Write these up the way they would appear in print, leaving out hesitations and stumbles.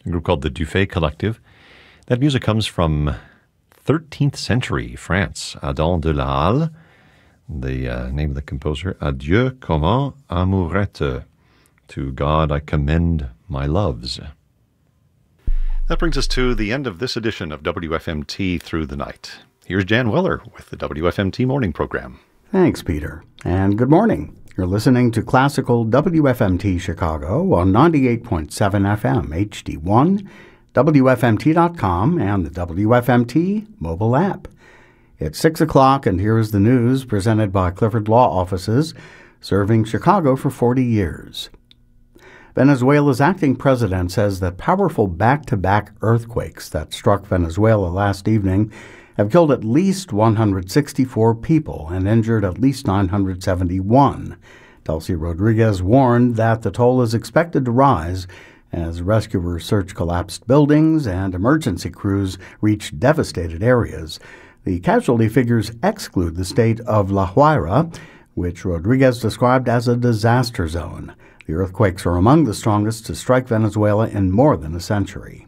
a group called the Dufay Collective. That music comes from 13th century France. Adam de la Halle, the name of the composer. Adieu, comment amourette. To God I commend my loves. That brings us to the end of this edition of WFMT Through the Night. Here's Jan Weller with the WFMT Morning Program. Thanks, Peter, and good morning. You're listening to classical WFMT Chicago on 98.7 FM HD1, WFMT.com, and the WFMT mobile app. It's 6 o'clock, and here's the news presented by Clifford Law Offices, serving Chicago for 40 years. Venezuela's acting president says that powerful back-to-back earthquakes that struck Venezuela last evening have killed at least 164 people and injured at least 971. Delcy Rodriguez warned that the toll is expected to rise as rescuers search collapsed buildings and emergency crews reach devastated areas. The casualty figures exclude the state of La Guaira, which Rodriguez described as a disaster zone. The earthquakes are among the strongest to strike Venezuela in more than a century.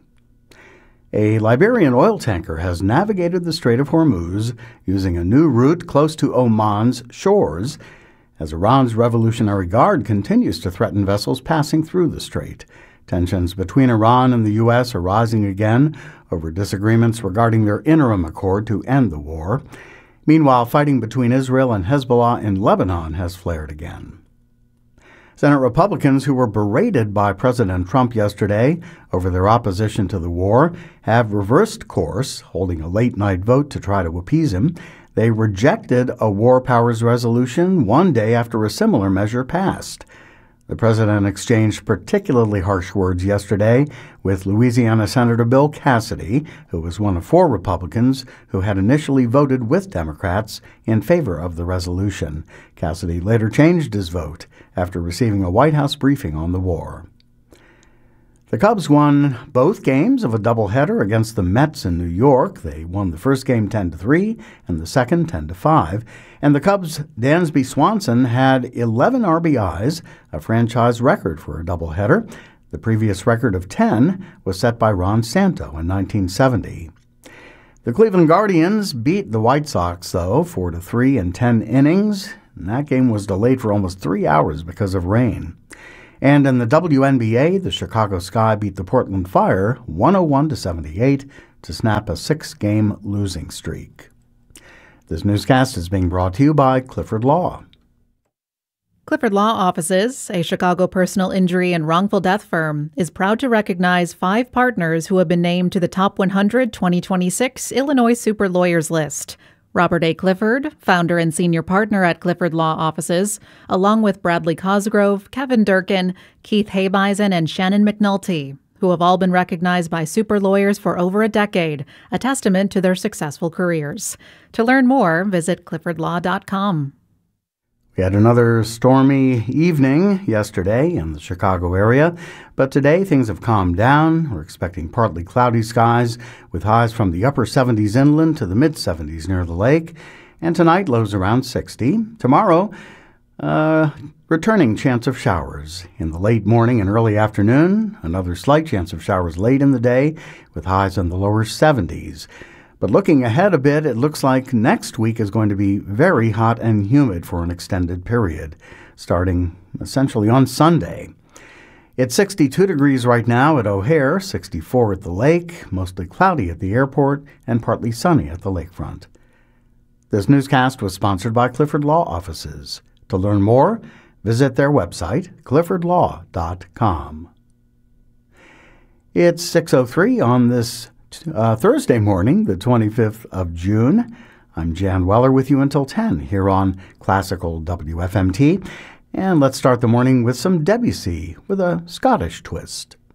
A Liberian oil tanker has navigated the Strait of Hormuz using a new route close to Oman's shores as Iran's Revolutionary Guard continues to threaten vessels passing through the strait. Tensions between Iran and the U.S. are rising again over disagreements regarding their interim accord to end the war. Meanwhile, fighting between Israel and Hezbollah in Lebanon has flared again. Senate Republicans who were berated by President Trump yesterday over their opposition to the war have reversed course, holding a late-night vote to try to appease him. They rejected a war powers resolution one day after a similar measure passed. The president exchanged particularly harsh words yesterday with Louisiana Senator Bill Cassidy, who was one of 4 Republicans who had initially voted with Democrats in favor of the resolution. Cassidy later changed his vote after receiving a White House briefing on the war. The Cubs won both games of a doubleheader against the Mets in New York. They won the first game 10-3 and the second 10-5. And the Cubs' Dansby Swanson had 11 RBIs, a franchise record for a doubleheader. The previous record of 10 was set by Ron Santo in 1970. The Cleveland Guardians beat the White Sox, though, 4-3 in 10 innings. And that game was delayed for almost 3 hours because of rain. And in the WNBA, the Chicago Sky beat the Portland Fire 101-78 to snap a 6-game losing streak. This newscast is being brought to you by Clifford Law. Clifford Law Offices, a Chicago personal injury and wrongful death firm, is proud to recognize 5 partners who have been named to the Top 100 2026 Illinois Super Lawyers list. Robert A. Clifford, founder and senior partner at Clifford Law Offices, along with Bradley Cosgrove, Kevin Durkin, Keith Habeisen, and Shannon McNulty, who have all been recognized by super lawyers for over a decade, a testament to their successful careers. To learn more, visit cliffordlaw.com. We had another stormy evening yesterday in the Chicago area, but today things have calmed down. We're expecting partly cloudy skies with highs from the upper 70s inland to the mid-70s near the lake, and tonight lows around 60. Tomorrow, returning chance of showers in the late morning and early afternoon, another slight chance of showers late in the day with highs in the lower 70s. But looking ahead a bit, it looks like next week is going to be very hot and humid for an extended period, starting essentially on Sunday. It's 62 degrees right now at O'Hare, 64 at the lake, mostly cloudy at the airport, and partly sunny at the lakefront. This newscast was sponsored by Clifford Law Offices. To learn more, visit their website, cliffordlaw.com. It's 6:03 on this Thursday morning, the 25th of June. I'm Jan Weller with you until 10 here on Classical WFMT. And let's start the morning with some Debussy with a Scottish twist.